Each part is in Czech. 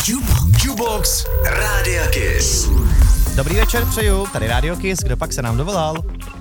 Jukebox Rádia Kiss. Dobrý večer přeju, tady Rádio Kiss, kdo pak se nám dovolal?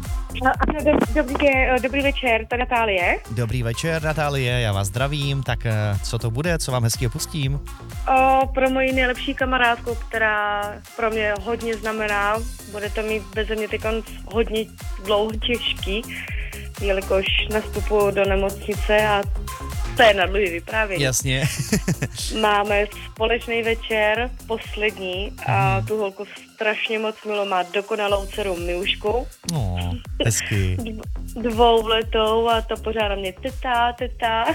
Dobrý večer, to je Natálie. Dobrý večer, Natálie, já vás zdravím, tak co to bude, co vám hezkýho pustím? Pro moji nejlepší kamarádku, která pro mě hodně znamená, bude to mít beze mě teď hodně dlouho těžký, jelikož nastupuju do nemocnice a to je na dlouhý vyprávění. Jasně. Máme společný večer, poslední, a tu holku strašně moc milu, má dokonalou dceru Miušku. Hezky. 2letou a to pořád na mě teta.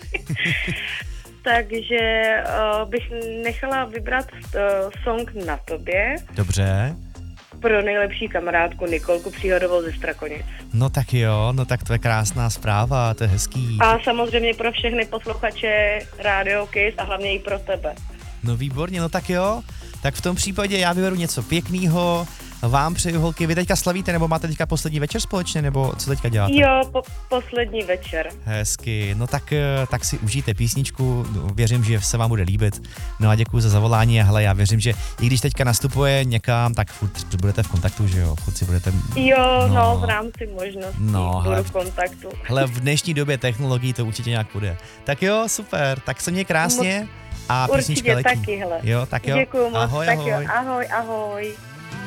Takže bych nechala vybrat song Na tobě. Dobře. Pro nejlepší kamarádku Nikolku Příhodovou ze Strakonic. No tak jo, no tak to je krásná zpráva, to je hezký. A samozřejmě pro všechny posluchače Radio Kiss a hlavně i pro tebe. No výborně, no tak jo. Tak v tom případě já vyberu něco pěknýho. Vám přeju, holky, vy teďka slavíte, nebo máte teďka poslední večer společně, nebo co teďka děláte? Jo, poslední večer. Hezky, no tak si užijte písničku, věřím, že se vám bude líbit. No a děkuji za zavolání a hele, já věřím, že i když teďka nastupuje někam, tak furt budete v kontaktu, že jo? Furt si budete... Jo, no v rámci možností budu v kontaktu. Hele, v dnešní době technologií to určitě nějak bude. Tak jo, super, tak se měj krásně a písnička letí. Určitě taky, hele. Jo, tak jo. Děkuju moc, ahoj, tak ahoj. jo, ahoj.